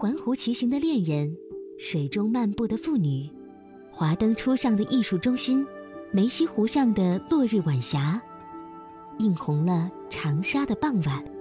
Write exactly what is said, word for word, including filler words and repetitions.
环湖骑行的恋人，水中漫步的妇女，华灯初上的艺术中心，梅溪湖上的落日晚霞，映红了长沙的傍晚。